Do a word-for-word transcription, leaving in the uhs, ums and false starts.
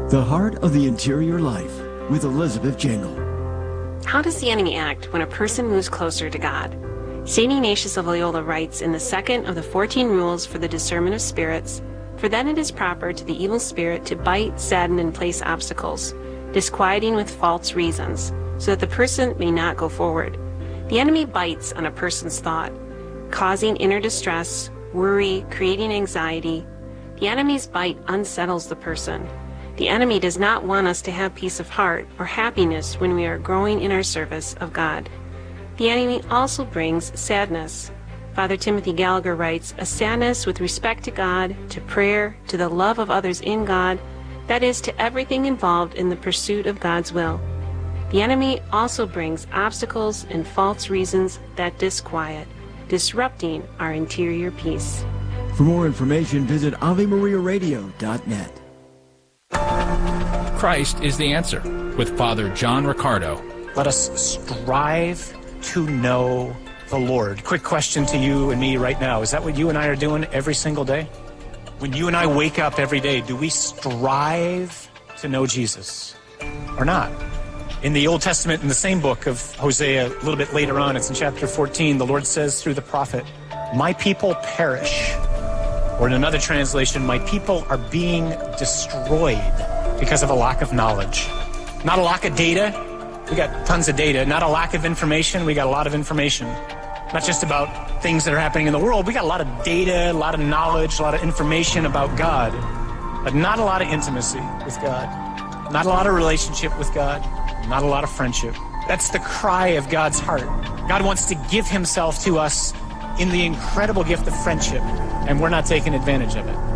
The Heart of the Interior Life with Elizabeth Jangle. How does the enemy act when a person moves closer to God? Saint Ignatius of Loyola writes in the second of the fourteen rules for the discernment of spirits, "For then it is proper to the evil spirit to bite, sadden, and place obstacles, disquieting with false reasons, so that the person may not go forward." The enemy bites on a person's thought, causing inner distress, worry, creating anxiety. The enemy's bite unsettles the person. The enemy does not want us to have peace of heart or happiness when we are growing in our service of God. The enemy also brings sadness. Father Timothy Gallagher writes, "A sadness with respect to God, to prayer, to the love of others in God, that is, to everything involved in the pursuit of God's will." The enemy also brings obstacles and false reasons that disquiet, disrupting our interior peace. For more information, visit Ave Maria Radio dot net. Christ is the answer with Father John Riccardo. Let us strive to know the Lord. Quick question to you and me right now. Is that what you and I are doing every single day? When you and I wake up every day, do we strive to know Jesus or not? In the Old Testament, in the same book of Hosea, a little bit later on, it's in chapter fourteen, the Lord says through the prophet, "My people perish." Or in another translation, "My people are being destroyed because of a lack of knowledge." Not a lack of data. We got tons of data. Not a lack of information. We got a lot of information. Not just about things that are happening in the world. We got a lot of data, a lot of knowledge, a lot of information about God, but not a lot of intimacy with God. Not a lot of relationship with God. Not a lot of friendship. That's the cry of God's heart. God wants to give himself to us in the incredible gift of friendship, and we're not taking advantage of it.